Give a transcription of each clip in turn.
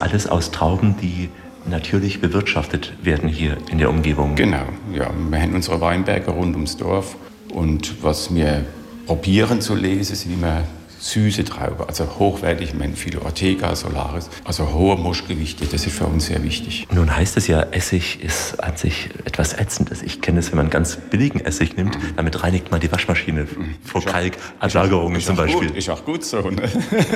alles aus Trauben, die natürlich bewirtschaftet werden hier in der Umgebung. Genau, ja. Wir haben unsere Weinberge rund ums Dorf. Und was wir probieren zu lesen, sind immer süße Trauben, also hochwertig, ich meine viele Ortega, Solaris, also hohe Moschgewichte, das ist für uns sehr wichtig. Nun heißt es ja, Essig ist an sich etwas Ätzendes. Ich kenne es, wenn man ganz billigen Essig nimmt, damit reinigt man die Waschmaschine vor Kalkablagerungen zum Beispiel. Ist auch gut so. Ne?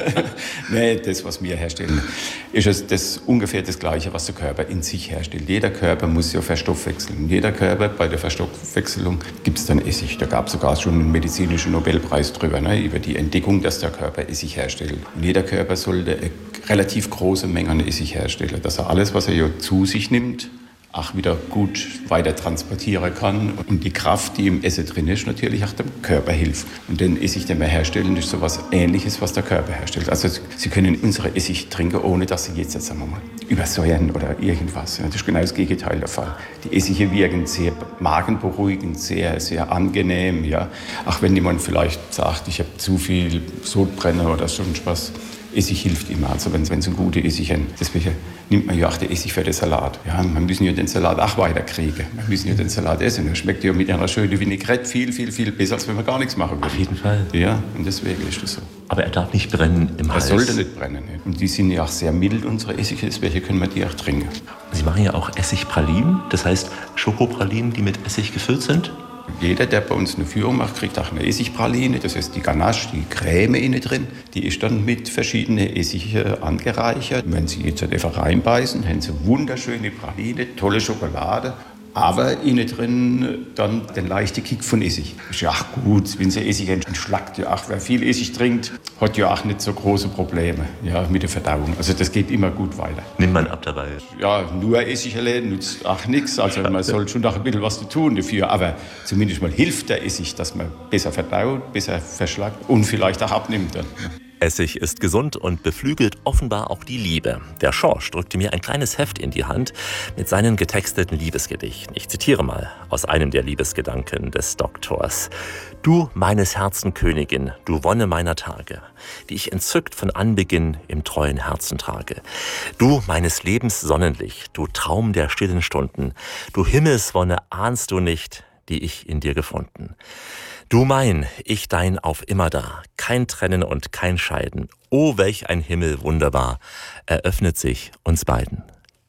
Nee, das, was wir herstellen, ist das ungefähr das Gleiche, was der Körper in sich herstellt. Jeder Körper muss ja verstoffwechseln. Jeder Körper, bei der Verstoffwechselung gibt es dann Essig. Da gab es sogar schon einen medizinischen Nobelpreis drüber, ne, über die Entdeckung, dass der Körper Essig herstellt. Und jeder Körper sollte eine relativ große Menge an Essig herstellen, dass er alles, was er ja zu sich nimmt, auch wieder gut weiter transportieren kann. Und die Kraft, die im Essen drin ist, natürlich auch dem Körper hilft. Und den Essig, den wir herstellen, ist so etwas Ähnliches, was der Körper herstellt. Also Sie können unsere Essig trinken, ohne dass Sie jetzt, sagen wir mal, übersäuern oder irgendwas. Das ist genau das Gegenteil der Fall. Die Essige wirken sehr magenberuhigend, sehr, sehr angenehm. Ja. Auch wenn jemand vielleicht sagt, ich habe zu viel Sodbrenner oder sonst was, Essig hilft immer, also wenn Sie einen guten Essig haben. Deswegen nimmt man ja auch den Essig für den Salat. Ja, wir müssen ja den Salat auch weiterkriegen. Wir müssen ja den Salat essen. Er schmeckt ja mit einer schönen Vinaigrette viel, viel, viel besser, als wenn wir gar nichts machen würden. Auf jeden Fall. Ja, und deswegen ist das so. Aber er darf nicht brennen im Hals. Er sollte nicht brennen. Ne? Und die sind ja auch sehr mild, unsere Essige, deswegen können wir die auch trinken. Sie machen ja auch Essigpralinen, das heißt Schokopralinen, die mit Essig gefüllt sind? Jeder, der bei uns eine Führung macht, kriegt auch eine Essigpraline. Das ist die Ganache, die Creme innen drin. Die ist dann mit verschiedenen Essige angereichert. Wenn Sie jetzt einfach reinbeißen, haben Sie wunderschöne Praline, tolle Schokolade. Aber innen drin dann den leichten Kick von Essig. Ist ja auch gut, wenn Sie Essig entschlackt. Ja, ach, wer viel Essig trinkt, hat ja auch nicht so große Probleme, ja, mit der Verdauung. Also das geht immer gut weiter. Nimmt man ab dabei? Ja, nur Essig allein nützt auch nichts. Also man soll schon noch ein bisschen was tun dafür. Aber zumindest mal hilft der Essig, dass man besser verdaut, besser verschlackt und vielleicht auch abnimmt dann. Essig ist gesund und beflügelt offenbar auch die Liebe. Der Schorsch drückte mir ein kleines Heft in die Hand mit seinen getexteten Liebesgedichten. Ich zitiere mal aus einem der Liebesgedanken des Doktors. Du, meines Herzen Königin, du Wonne meiner Tage, die ich entzückt von Anbeginn im treuen Herzen trage. Du, meines Lebens Sonnenlicht, du Traum der stillen Stunden, du Himmelswonne ahnst du nicht, die ich in dir gefunden. Du mein, ich dein auf immerdar, kein Trennen und kein Scheiden. Oh, welch ein Himmel wunderbar, eröffnet sich uns beiden.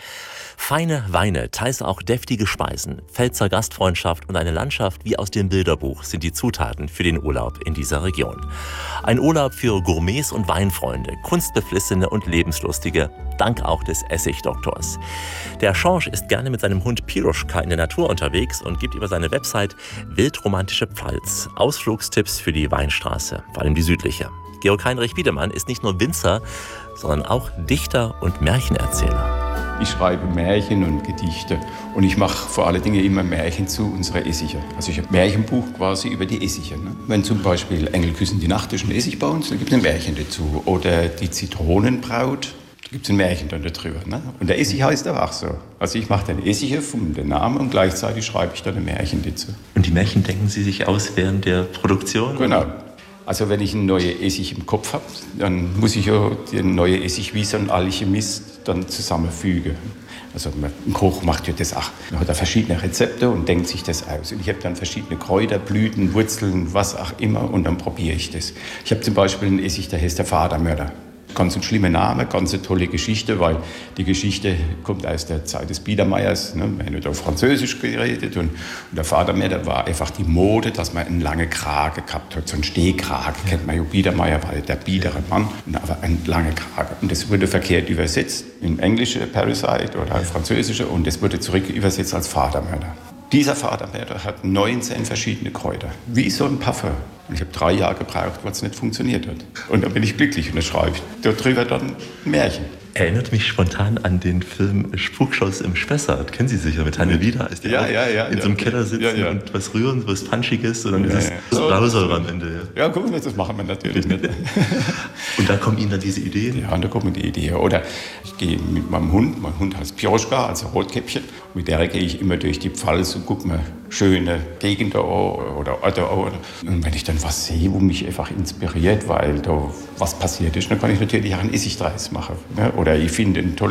Feine Weine, teils auch deftige Speisen, Pfälzer Gastfreundschaft und eine Landschaft wie aus dem Bilderbuch sind die Zutaten für den Urlaub in dieser Region. Ein Urlaub für Gourmets und Weinfreunde, Kunstbeflissene und Lebenslustige, dank auch des Essigdoktors. Der Schorsch ist gerne mit seinem Hund Piruschka in der Natur unterwegs und gibt über seine Website Wildromantische Pfalz Ausflugstipps für die Weinstraße, vor allem die südliche. Georg Heinrich Wiedemann ist nicht nur Winzer, sondern auch Dichter und Märchenerzähler. Ich schreibe Märchen und Gedichte und ich mache vor allen Dingen immer Märchen zu unserer Essige. Also ich habe ein Märchenbuch quasi über die Essige. Ne? Wenn zum Beispiel Engel küssen die Nacht ist ein Essig bei uns, dann gibt es ein Märchen dazu. Oder die Zitronenbraut, da gibt es ein Märchen dann darüber. Ne? Und der Essig heißt auch so. Also ich mache dann Essige vom den Namen und gleichzeitig schreibe ich dann ein Märchen dazu. Und die Märchen denken Sie sich aus während der Produktion? Genau. Also wenn ich einen neuen Essig im Kopf habe, dann muss ich ja den neuen Essig wie so ein Alchemist dann zusammenfügen. Also ein Koch macht ja das auch. Man hat da verschiedene Rezepte und denkt sich das aus. Und ich habe dann verschiedene Kräuter, Blüten, Wurzeln, was auch immer und dann probiere ich das. Ich habe zum Beispiel einen Essig, der heißt der Vatermörder. Ganz ein schlimmer Name, ganz eine tolle Geschichte, weil die Geschichte kommt aus der Zeit des Biedermeiers. Ne? Wir haben nicht auf Französisch geredet und der Vatermörder war einfach die Mode, dass man einen langen Kragen gehabt hat. So einen Stehkragen kennt man ja. Biedermeier war der biedere Mann, aber ein langer Kragen. Und das wurde verkehrt übersetzt in Englische Parasite oder Französische und das wurde zurück übersetzt als Vatermörder. Dieser Vatermörder hat 19 verschiedene Kräuter, wie so ein Parfum. Und ich habe 3 Jahre gebraucht, weil es nicht funktioniert hat. Und dann bin ich glücklich und dann schreibe ich darüber dann ein Märchen. Erinnert mich spontan an den Film Spukshows im Spessart. Kennen Sie sicher mit Hanne Wieder? Als die in so einem Keller sitzen und was rühren, was Punchiges und dann ist es Blausäure am Ende. Ja, guck mal, das machen wir natürlich nicht. Und da kommen Ihnen dann diese Ideen? Ja, da kommen die Ideen. Oder ich gehe mit meinem Hund heißt Piroschka, also Rotkäppchen. Mit der gehe ich immer durch die Pfalz und gucke mir schöne Gegenden an oder Orte an. Und wenn ich dann was sehe, wo mich einfach inspiriert, weil da was passiert ist, dann kann ich natürlich auch einen Essig draus machen. Oder ich finde ein